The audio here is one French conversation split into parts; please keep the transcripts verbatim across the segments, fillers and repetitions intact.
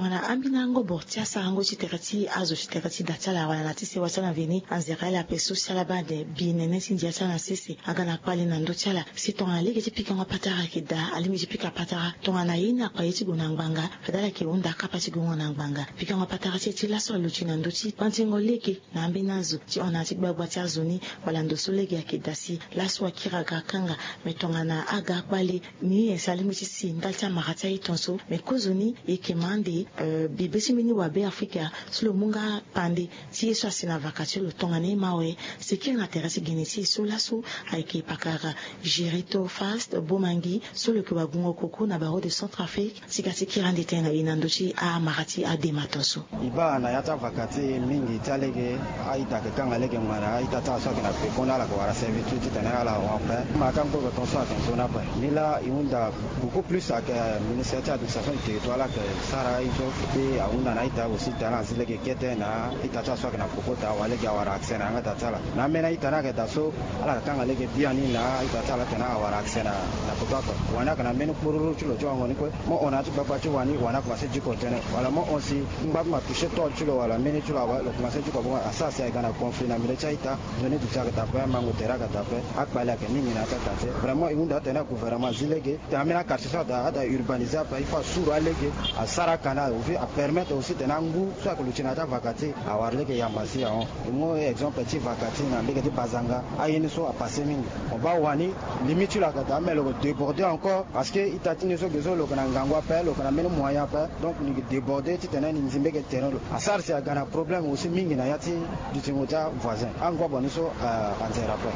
tongana ambina ngo bortia sango chiterati azo chiterati datala wala na tisi wasana vini anzera la peso sala bade binene sindia sana sisi agana kwali na ndo chala si tongana lege tipika ngo patara kida alimi tipika patara tongana ina kwa yiti gunangbanga fadala ki unda kapa ti gunangbanga pika ngo patara ti la so luchi na ndo chi pantingo leke na ambinazo ti ona ti gbagba ti azoni wala ndo so lege akidasi la so akira kanga metongana aga kwali ni esalimi ti si ndalta marata itonso me kozoni ekemande uh, bibesi mini wabe Afrika solo munga pande si eso asina vakati lo tongane mawe sekir na terasi genesi sola so aike pakara jirito fast bomangi solo ke bagungo koko na baro de Centrafrique sikati kirande tena inandochi a marati a dematonso iba na yata vakati mingi talege aita ke kanga lege mara aita ta so na pe kona la ko ara servitude tena ala wa pa makambo ko tonso atonso na pa nila iunda beaucoup plus à ministère de l'administration du territoire là que Sarah iso et aunda na ita aussi tana zile ke kete na ita ta so na kokota wale ga wara accès na ngata tala na mena ita na ke taso ala kanga lege biani na ita tala tana wara accès na na kokota wana kana mena kururu chulo jo ngoni ko mo ona tu baba tu wani wana ko se jiko tene wala mo onsi mbab ma toucher to chulo wala mena chulo wala ko se jiko bon asa se ga na conflit na mele chaita donner du ça que ta pa mango tera ka ta pa akbala ke nini na ta ta vraiment iunda tena gouvernement zile ke tamena quartier da da urbaniser pa il faut sur aller à Sarakana aussi à permettre aussi de nangu soit que le chinata vakati à warle ke yambasi on mo exemple petit vakati na mbeke bazanga ayeni so a passer mingi on va wani limite la kata mais le déborder encore parce que itatini so bezo lo kana ngangwa pa lo kana meno moyen pa donc ni déborder titana ni nzimbeke terrain a sar c'est un problème aussi mingi na yati du timota voisin angwa boniso à anzera pa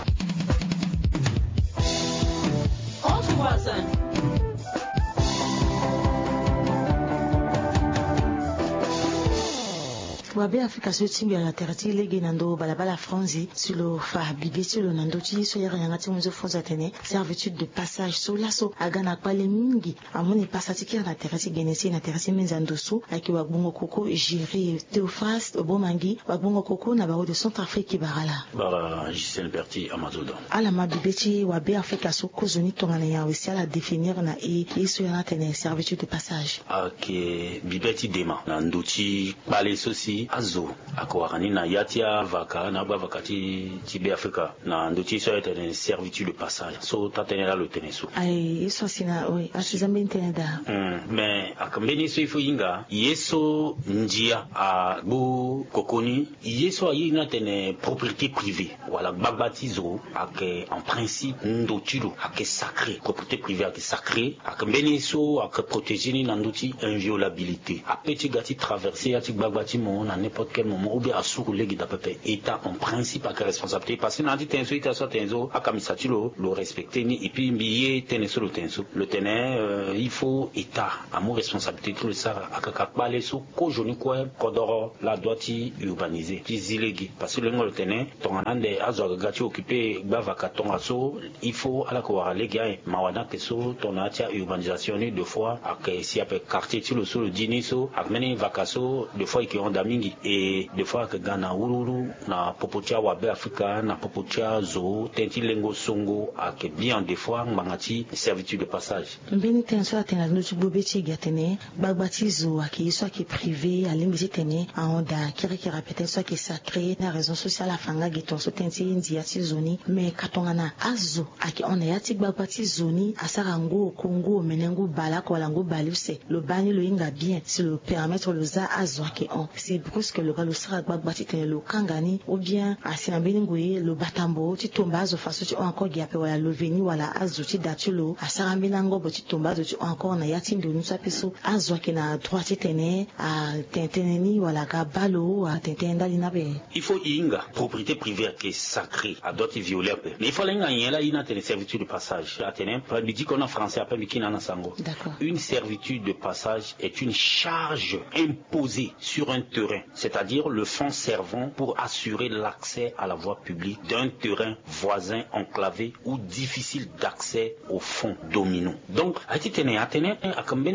entre voisins. wabe Afrika so timbi la terati lege nando balabala franzi sur le fa bibi sur le nando ti so yera ngati munzo fonza tene servitude de passage so laso agana pale mingi amoni passati ki na terati genesi na terati menzando so aki wagbongo koko jiri Théophraste Bomangi wagbongo koko na baro de Centrafrique barala bara Gisèle Berti Amazodo ala mabibeti wabe Afrika so kozoni tongana ya wesi ala définir na e so yana tene servitude de passage ake bibeti dema na nduti bale sosi azo akoarani na yatia vaka na ba vakati tibe Afrika na nduti so était servitude de passage so tatenela le teneso ai eso sina oui asizambe intenda mm mais akambeni so ifo inga yeso njia a bu kokoni yeso ayina tene propriété privée wala bagbatizo ake en principe ndotilo ake sacré propriété privée ake sacré akambeni so ake protéger ni nduti inviolabilité a petit gati traverser ati bagbati mo à n'importe quel moment ou bien à sourd les guides à peu près état en principe à quelle responsabilité parce que n'a dit tenso ita so tenso à kamisatilo le respecter ni et puis billet tenso le tenso le tenait euh, il faut état à mon responsabilité tout ça à kakakbale so ko joni quoi kodoro la doiti urbaniser dizilegi parce que le ngo le tenait ton anande azo gati occupé bava katonga so il faut à la ko les gars mawana que so ton atia urbanisation ni deux fois à que si après quartier tu le so le dîner so à mener vacasso deux fois qui ont d'amingi et des fois que Ghana ururu na popotia wabe Afrika na popotia zo tenti lengo songo a que bien des fois mangati servitude de passage mbeni tenso atena no tubobeti gatene bagbati zo aki so aki privé alimbi tene a onda kiri kira pete so aki sacré na raison sociale afanga geton so tenti india ti zoni mais katongana azo aki ona yati bagbati zoni asarango kongo menengo bala ko lango baluse le bani lo inga bien si le permettre le za azo aki on c'est brusque le balo sera bagbati tene lo kangani ou bien asina beningwe le batambo ti tomba zo faso ti encore giape wala le veni wala azo ti datulo asara mbinango bo ti tomba zo ti encore na yati ndo nusa peso azo aki na droit ti tene a tenteneni wala ka balo a tentenda linabe il faut inga propriété privée qui est sacrée à d'autres violer peu mais il faut l'inga yela ina tene servitude de passage a tene pas dit qu'on en français appelle mikina na sango d'accord une servitude de passage est une charge imposée sur un terrain, c'est-à-dire le fonds servant pour assurer l'accès à la voie publique d'un terrain voisin enclavé ou difficile d'accès au fonds dominant. Donc, à titene atene akambene bubango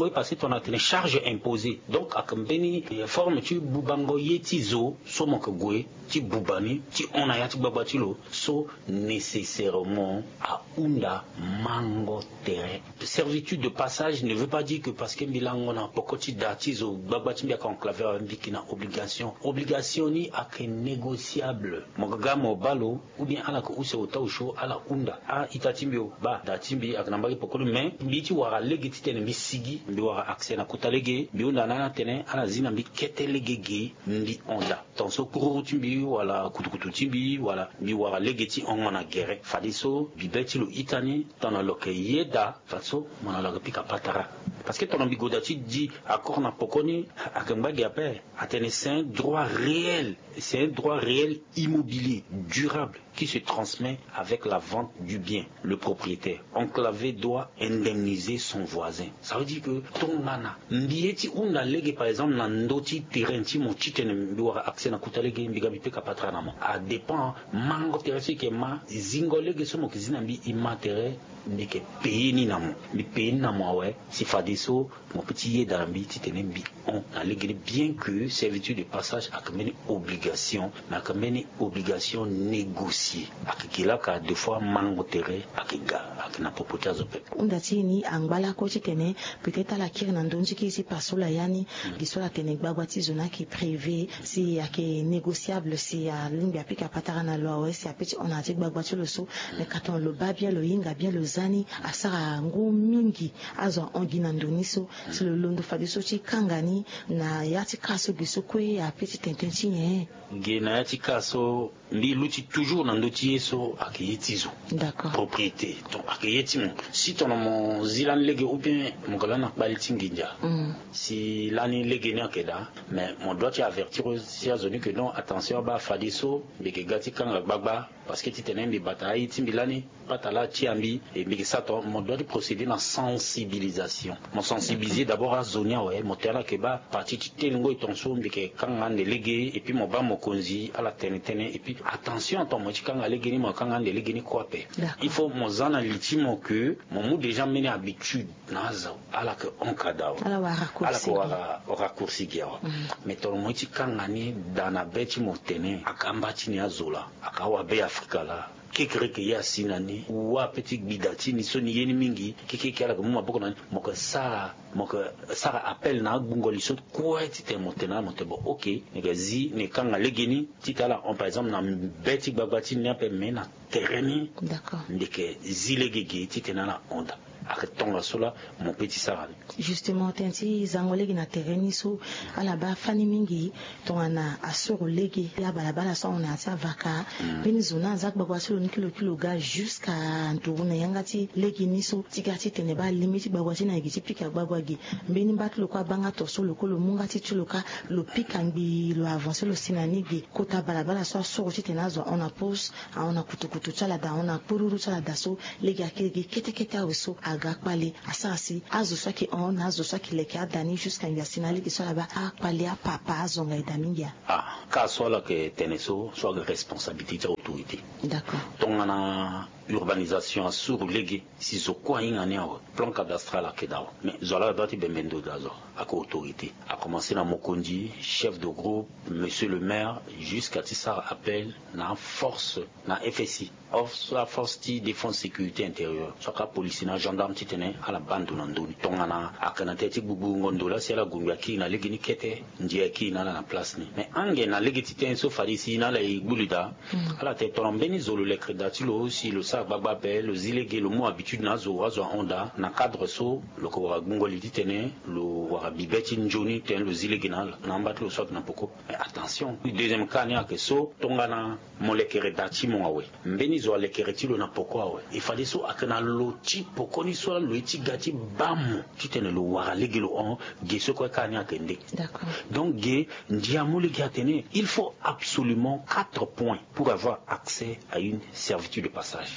goy passé ton atene charge imposée donc akambeni forme tu bubango yetizo so mon goy ti bubani ti ona ya ti babatilo so nécessairement à unda mango terre. Servitude de passage ne veut pas dire que parce que milango na pokoti datizo babati mbia conclavé mbiki na obligation obligation ni ak négociable mogaga mobalo ou bien ala ko use otawsho ala unda a itatimbio ba datimbi ak nambaki pokolo mais mbiti wara legiti tene misigi mbi wara accès na kutalege mbi unda na tene ala zina mbi ketelege mbi onda tonso kuru timbi wala kutukutu timbi wala mbi wara legiti ongona gere fadiso bibeti lo itani tana loke yeda fatso mona la pika patara parce que ton ambigodati dit accord na pokoni akambagi ape atene c'est un droit réel c'est un droit réel immobilier durable qui se transmet avec la vente du bien. Le propriétaire enclavé doit indemniser son voisin. Ça veut dire que ton mana mbieti unda lege par exemple na ndoti terrain ti mo chitene mbiwa accès na kutalege mbiga bipeka patrana mo a dépend mango terrain ke ma zingo lege somo kizina mbi immatériel ndike pays ni namo mbi pays namo ouais si fadiso mon petit yedambi titene mbi on a lege bien que servitude de passage a comme une obligation mais comme une obligation négociée akikila ka deux fois mango terre akiga akina popotia zope undati ni angbala ko chitene peut-être à la kirna ndonji ki si pasola yani gisola tene gbagwati zona ki privé si yake négociable si ya limbi apika patara na loi ouais si apeti on a dit gbagwati le so mais quand on le ba bien le yinga bien le zani asara ngo mingi azo ongina ndoniso si le londo fadiso chi kangani na yati kaso gisokwe apeti tentenchi nye gena yati kaso mbi luti toujours na ndoti yeso akiyetizo d'accord propriété donc akiyetimo si ton mon zilan lege ou bien mon galana baliti nginja mm. si lani lege ni akeda mais mon doit y avertir si azoni que non attention ba fadiso bege gati kanga gbagba parce que tu tenais des batailles timbilani patala tiambi et bege sato mon doit procéder dans sensibilisation mon sensibiliser d'abord à zonia ouais mon terrain que ba parti telingo itonso bege kanga ne lege et puis mon ba mo konzi à la tenetene et puis attention ton mochikanga legeni mo kanga de legeni kwape il faut mon zana litimo que mon mou déjà mené habitude naza ala que on kadao ala wa raccourci ala ko wala raccourci giawa mais ton mochikanga ni dana beti mo tene akamba chini azola akawa be afrika la kekere ke ya sinani wa petit bidati ni soni yeni mingi keke kala ko mo boko na mo ko sa mo ko sa appel na bungoli so ko ti motena motebo OK ne gazi ne kanga legeni titala on par exemple na beti babati ni ape mena terreni d'accord ndike zilegege titena na onda akatonga sola mon petit sarani justement tenti zangolegi na terreni so ala ba fani mingi tongana asoro legi ya balabala so on a sa vaka beni zona zak bagwa so ni kilo kilo ga jusqu'à nduruna yangati legi ni so tigati tene ba limiti bagwa na giti pika bagwa gi beni bat lo kwa banga to so lo ko lo munga ti tuloka lo pika ngi lo avancer lo sinani gi kota balabala so so ti tenazo on a pose on a kutukutu chala da on a pururu chala da so legi akegi kete kete aweso agakpali asasi azo swaki on azo swaki leki adani jusqu'à ngiasinali ki sola ba akpali a papa azonga idamingia ah ka sola ke teneso soit responsabilité autorité d'accord tongana urbanisation sur legi si zo kwa ingani awo plan cadastral akedao mais zola dati bemendo dazo ak autorité a commencé na mokonji chef de groupe monsieur le maire jusqu'à tissa appel na force na F S I of la force de défense sécurité intérieure soit police na gendarme titene ala bandu na ndoni tongana akana teti bubu ngondola si ala gumya ki na legi ni kete ndiye ki na na place ni mais ange na legi titen so farisi na la ibulida ala te tombeni zolo le crédatilo si le sa bagba be le zilege le mot habitude na zo azo onda na cadre so le ko wa gungoli titene le wa bibeti njoni ten le zilege na na mbat le soit na poko mais attention deuxième cas ni ake so tongana molekere dati mo awe mbeni zo lekere tilo na poko awe il fallait so akana loti poko ni so lo iti gati bam titene le wa lege lo on ge so ko kanya kende d'accord donc ge ndiamuli gatene il faut absolument quatre points pour avoir accès à une servitude de passage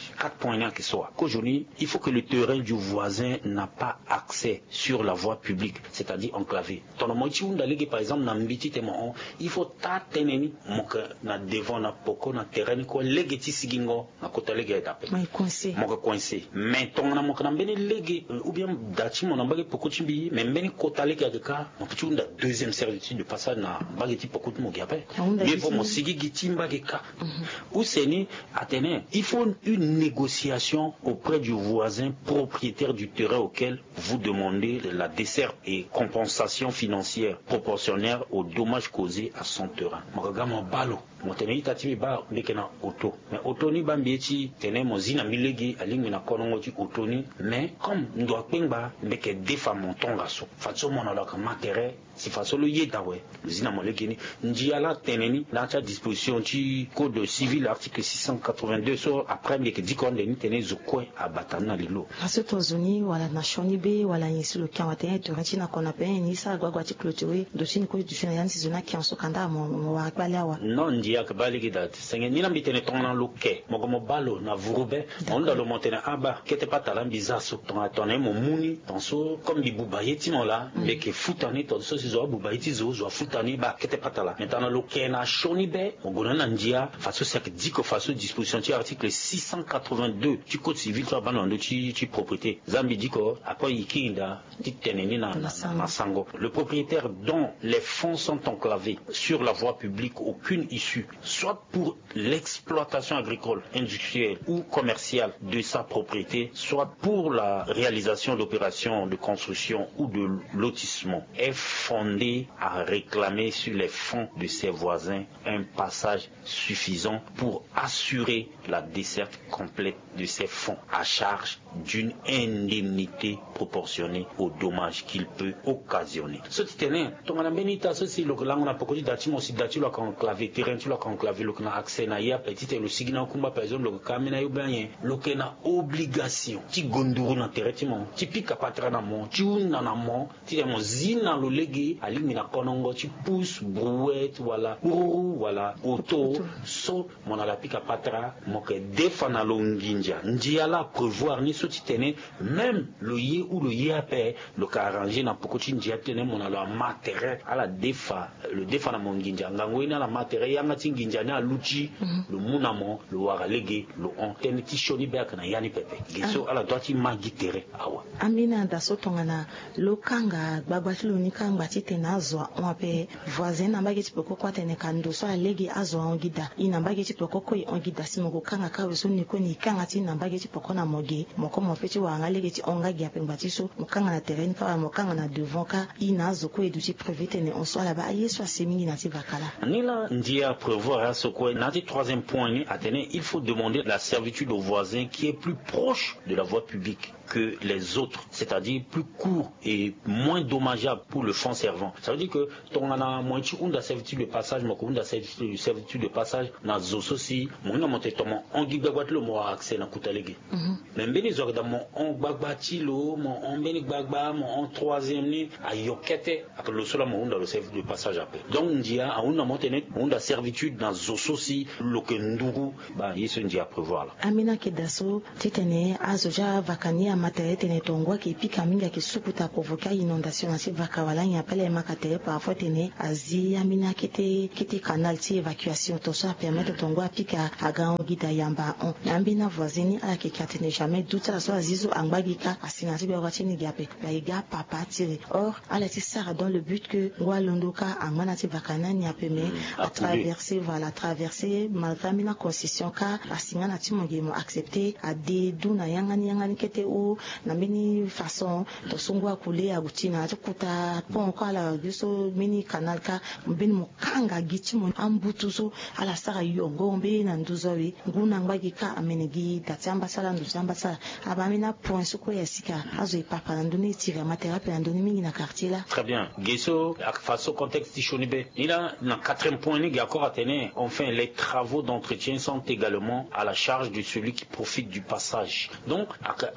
passage. Quatre points que soit. Qu'aujourd'hui, il faut que le terrain du voisin n'a pas accès sur la voie publique, c'est-à-dire enclavé. Ton moitié ou d'aller par exemple dans mbiti témoin, il faut t'atteindre mon na devant na poko na terrain quoi légiti sigingo na kota légé tapé. Mais coincé. Mon coincé. Mais ton na mon na bene légé ou bien dati mon ambaye poko chimbi, mais bene kota légé ka, mon petit ou deuxième servitude de passage na bageti poko mo giapé. Il faut mon sigi gitimba ka. Ou c'est ni atteindre. Il faut une négociation auprès du voisin propriétaire du terrain auquel vous demandez la desserte et compensation financière proportionnelle aux dommages causés à son terrain. Mon balo, mon tenez tati ba bekena auto. Mais auto ni bambieti tenez mon zina milegi alingi na konongo ti auto ni. Mais comme ndo pengba beke defa mon tongaso. Fatso mon ala comme intérêt si façon le yédawe. Zina molegi ni ndiala teneni na ta disposition ti code civil article six cent quatre-vingt-deux sur après beke dikon de ni tenez zokwe abatana lilo. Parce que tozoni wala na shonibe wala yesi le kianwate torenti na kona pe ni sa gwagwa ti clôturer dossier ni ko du fina yansi zona ki en sokanda mo mo wa balawa. Non ndia ka baligi dat. Senge ni na bitene tongana loke. Mo mo balo na vurube. On da lo montene aba kete patala bizaso ton atone mo muni tonso comme bi bubaye ti mo la beke futani tonso si zo bubaye ti zo zo futani ba kete patala. Maintenant loke na shonibe mo gona na ndia faso sek diko faso disposition ti article six cent quatre-vingt-deux du code civil to bano ndo ti ti propriété. Zambi diko après ikinda ti teneni na na sango. Le propriétaire dont les fonds sont enclavés sur la voie publique, aucune issue, soit pour l'exploitation agricole, industrielle ou commerciale de sa propriété, soit pour la réalisation d'opérations de construction ou de lotissement, est fondé à réclamer sur les fonds de ses voisins un passage suffisant pour assurer la desserte complète de ces fonds à charge d'une indemnité proportionnée aux dommages qu'il peut occasionner. Ce qui tenait, ton benita ceci le langue na pokodi dati mo si dati lo conclavé terrain tu lo conclavé lo na accès na ya petit et le signa kumba par exemple le kamena yo bien lo ke na obligation ti gonduru na terrain ti mo ti pika patra na mo ti una na mo ti mo zina lo legi ali mina konongo ti pousse brouette wala uru wala auto so mon la pika patra mo ke defana lo nginja ndia la prévoir ni so ti tenait même le yé ou le yé après le ka arrangé na pokoti ndia tenait mon la matériel à la défa le défa na monginja ngango ina la matériel yanga tinginja na luchi le munamo le waralege le antenne ti shoni bek na yani pepe geso ala doiti magitere awa amina da sotongana lokanga gbagba lo ni kanga ti tenazo on pe voisin na bageti poko kwa tene kando so alege azo ongida ina bageti poko ko ongida simo ko kanga ka so ni ko ni kanga ti na bageti poko na moge moko mo peti wa ngalege ti onga gi apengba ti so mokanga na terrain ka mokanga na devant ka ina zo ko edu ti prévu on soit là-bas yeso asemingi na ti vakala nila ndia prévoir à ce quoi na ti troisième point ni atene il faut demander la servitude au voisin qui est plus proche de la voie publique que les autres, c'est-à-dire plus court et moins dommageable pour le fonds servant. Ça veut dire que ton ana moitié ou da servitude de passage, mo ko da servitude de passage na zoso si mo na monter ton on gi gbagbat lo mo accès na kutalege. Même beni zo da mo on gbagbati lo mo on beni gbagba mo en troisième ni ayokete après le solo mo da le servitude de passage après. Donc ndia a una monter on da servitude na zoso si lo ke nduru ba yeso ndia prévoir là. Amina kedaso titene azoja vakania matériel tene tongwa ki pika minga ki sukuta provoquer inondation asi vakawala nya pele makate parfois tene azi amina kete kete canal ti évacuation to ça permettre tongwa pika aga ngida yamba on ambina voisine ala ki katene jamais doute la so azizo angbagika asina ti be watini gape ba iga papa tire or ala ti sara dans le but que ngwa londoka angmana ti vakana nya peme à traverser voilà traverser malgré mina concession ka asinga na ti mongemo accepter a de duna yangani yangani kete o na mini façon to songwa kule agutina tukuta pon ko ala biso mini canal ka mbeni mukanga gichi mo ambutu so ala sara yongo mbe na nduzowi nguna ngbagi ka amenegi datamba sala nduzamba sala abamina point suko yasika azo ipapa na nduni tira matériel pe nduni mingi na quartier là. Très bien. Geso face au contexte tichonibe. Il a na quatrième point ni encore à tenir. Enfin les travaux d'entretien sont également à la charge de celui qui profite du passage. Donc à ita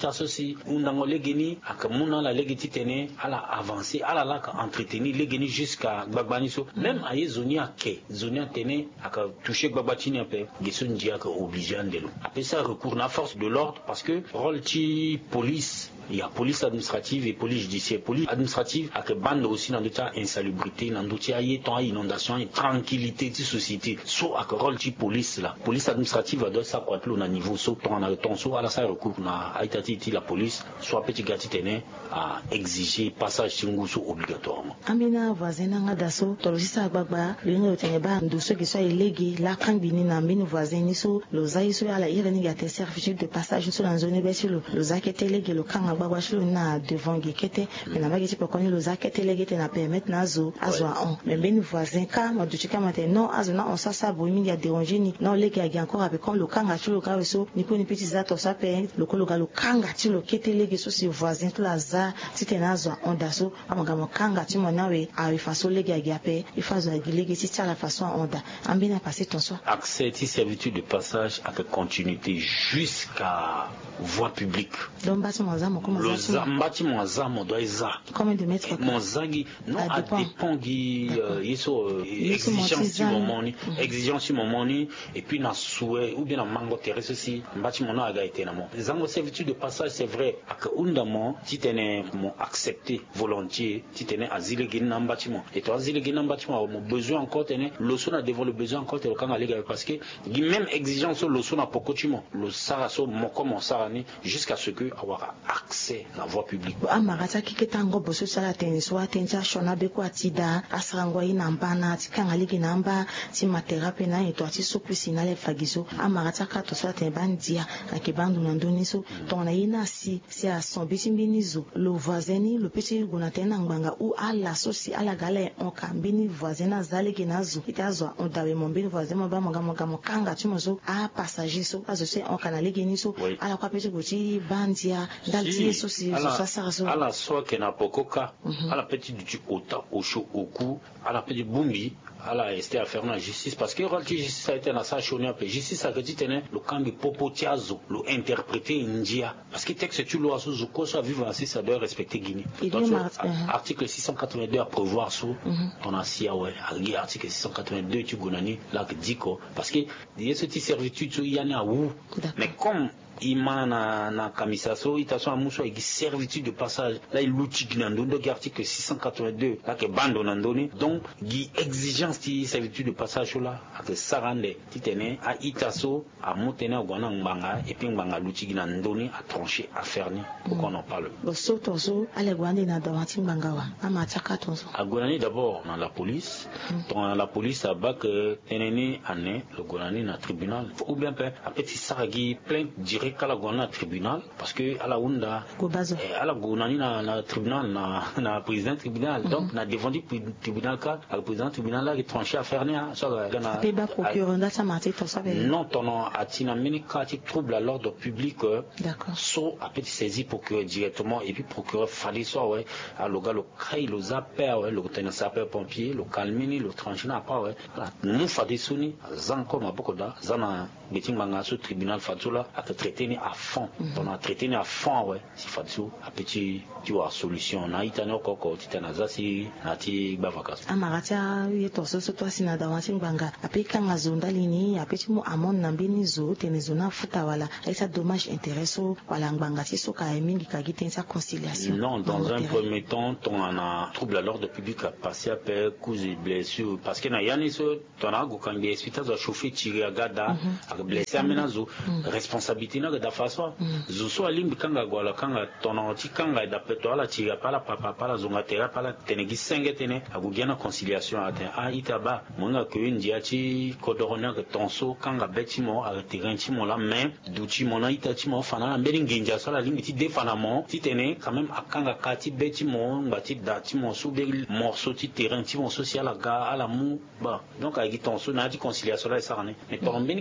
ita sosi undango legeni akamuna la legiti tene ala avancer ala la ka entretenir legeni jusqu'à gbagbani so même aye zoni ake zoni tene aka toucher gbagbachini ape geson dia ka obligé andelo après ça recours na force de l'ordre parce que rôle ti police il y a police administrative et police judiciaire. Police administrative a que bande aussi dans l'état insalubrité, dans l'état inondation, tranquillité de société. So a que rôle de police là. Police administrative a doit ça quoi plus au niveau so ton a ton so à la ça recours na aitati la police soit petit gati tene à exiger passage singuso obligatoirement. Amina voisin nga daso tolosisa gbagba linga tene ba ndoso qui soit illégué la kan bini na mbini voisin ni so lozai so ala ireni gate certificat de passage so dans zone besi lo lozake télégué le kan gbagba shilo na devant gikete mais na bagiti pour connaître lozake télégué te na permettre na zo azwa on mais mbini voisin ka ma duchika mate non azuna on ça ça boimi ya déranger ni non leki agi encore avec quand le kan achilo ka so ni ko ni petit za to ça pe le ko lo ga lo kan achilo ketélégué so si voisin to la za titena azwa on daso amagamo kanga ti mo nawe a façon legi agi ape ifazo agi legi ti la façon onda ambina passer ton soin accès ti servitude de passage à continuité jusqu'à voie publique donc bâtiment zamo comment ça le bâtiment zamo doit eza combien de mètres mon zagi non à dépend qui yeso exigence du moment ni exigence du moment ni et puis na souhait ou bien na mango terrestre aussi bâtiment na aga été na mo zango servitude de passage c'est vrai que undamo ti tene mon accepté volontiers ti tene asile gin na bâtiment et to asile gin na bâtiment mon besoin encore tene le son a devant le besoin encore te kanga lega parce que même exigence le son a pokotimo le saraso mon comme sarani jusqu'à ce que avoir accès à la voie publique amarata kiketango boso sala tenso atencha shona be ko atida asrango ina mbana tikanga ligi namba ti materape na eto ati sopisi na le fagiso amarata ka to sala ten bandia akibandu na ndoniso tona ina si si a son bitimbinizo le voisin le petit gonatena ngbanga ou ala sosi ala gale on kambini voisin na zale kinazo itazo on dawe mombini voisin mba monga monga mokanga timozo a passager so azo se on kanale kiniso ala kwa petit goti bandia dalti sosi so ça so ala so ke na pokoka ala petit du ota au chaud au cou ala petit bumbi ala este à faire la justice parce que la justice a été na sa choni après justice a dit tene le camp de popotiazo le interpréter india parce que texte tu lo aso zuko so vivre ainsi ça doit respecter Guinée donc article six cent quatre-vingt-deux à prévoir sous ton asia ouais article six cent quatre-vingt-deux tu gonani là que dit ko parce que il y a ce petit servitude il y en a où mais comme ima na na kamisa so itaso amuso igi servitude de passage là il l'outil gnando donc article six cent quatre-vingt-deux là que bando nandoni donc gi exigence ti servitude de passage là que sarande titene a itaso a motena gwana nganga et puis nganga l'outil gnandoni a trancher à faire ni pour qu'on en parle bo so tozo ale gwande na dawanti nganga wa ama chaka tozo a gwanani d'abord dans la police dans la police a bac teneni année le gwanani na tribunal ou bien a petit saragi plainte direct kala gona tribunal parce que ala unda à la gonani na na tribunal na na président tribunal donc na devant du tribunal ka le président tribunal là qui tranché à faire nia ça gana peba procureur ndata mati to ça non ton atina mini ka ti trouble à l'ordre public d'accord so a petit saisi procureur directement et puis procureur fallait soit ouais à le gars le cray le zapper ouais le tenir sapeur pompier le calmini le tranché na pas ouais nous fa des soni zanko mabokoda zana beting manga so tribunal fatula à traiter à fond on a traité à fond ouais si fatso a petit tu vois solution na itano koko titana zasi ati bavakas amarata yeto so so to sina da wanti nganga apika ngazonda lini apeti mo amon nambini zo tenezona futa wala aisa dommage intéressant wala nganga ti so ka mingi ka gitensa conciliation non dans un premier temps ton a trouble à l'ordre public a passé à per cause de blessure parce que na yani so ton a go kangi hospital za chauffer tirer agada a blessé amenazo responsabilité na da façon zuso alimbi kanga gwala kanga tono ti kanga da peto ala tira pala papa pala zonga tera pala tenegi senge tene agugena conciliation aten a itaba monga que ndia ti kodorona que tonso kanga betimo a terrain ti mo la main duti mona itati mo fana na mbeli nginja sala limbi ti defana mo ti tene quand même akanga kati betimo ngati dati mo so be morceau ti terrain ti mo social ga ala mu ba donc a gi tonso na ti conciliation la sarane mais tombeni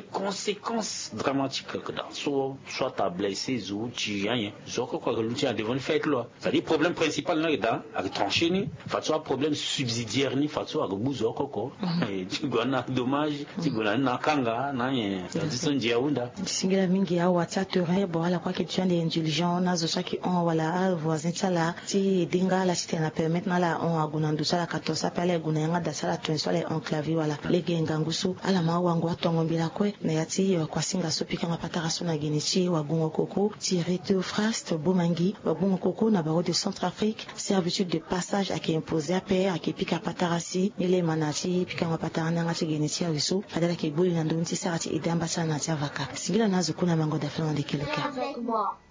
séquence dramatique que dans soit soit t'as blessé ou tu rien zoko quoi que l'outil a devant le fait là ça dit problème principal là dans à trancher ni fa soit problème subsidiaire ni fa soit buzo koko et tu gona dommage tu gona na kanga na ye disons dia unda singela mingi au watatu rebo wala kwa kitu ndi indulgent nazo shaki on wala voisin tala ti dinga la cité na permettre na la on aguna ndusala katosa pale guna yanga da sala twensole on clavier wala lege ngangusu ala ma wangu atongo bila kwe na yati kwa singa sopika ngapata rasona genichi wagungo koko ti reto frast bomangi wagungo koko na baro de Centrafrique servitude de passage à qui imposé à paix à qui pika patarasi ile manati pika ngapata nanga ti genichi awisu fadala ke buli na ndonti sarati idamba sana ti avaka singila nazo kuna mango da flan de kiloka.